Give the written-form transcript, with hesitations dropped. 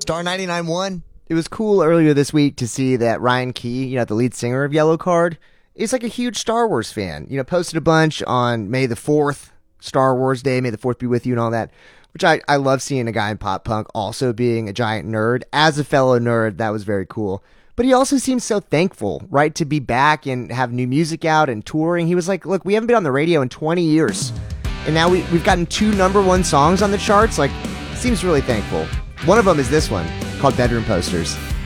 Star 99.1. It was cool earlier this week to see that Ryan Key, the lead singer of Yellow Card, is like a huge Star Wars fan. Posted a bunch on May the 4th, Star Wars Day, May the 4th be with you and all that, which I love seeing a guy in pop punk also being a giant nerd. As a fellow nerd, that was very cool. But he also seems so thankful, right, to be back and have new music out and touring. He was like, look, we haven't been on the radio in 20 years. And now we've gotten 2 number 1 songs on the charts. Like, seems really thankful. One of them is this one, called Bedroom Posters.